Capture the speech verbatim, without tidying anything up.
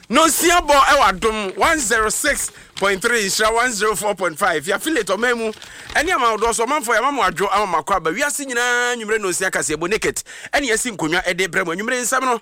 No siabo ewa dom one oh six point three sha one oh four point five ya affiliate omemu eni ama do so manfo ya mamu adwo ama makwa ba wiase nyina nwumre no sia kase ebo naked eni yasi nkonwa ede brem nwumre nsam no